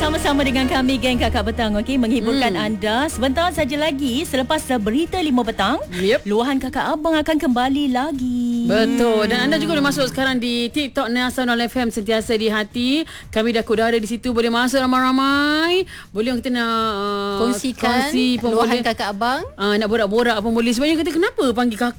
bersama-sama dengan kami geng Kakak Petang, okey, menghiburkan anda. Sebentar saja lagi selepas berita 5 petang, luahan Kakak Abang akan kembali lagi. Betul. Dan anda juga boleh masuk sekarang di TikTok Nasa Nol FM Sentiasa di Hati. Kami dah ada di situ, boleh masuk ramai-ramai. Boleh kita nak kongsikan kongsi pun luahan boleh. Kakak Abang. Nak borak-borak pun boleh. Sebenarnya kita kenapa panggil kakak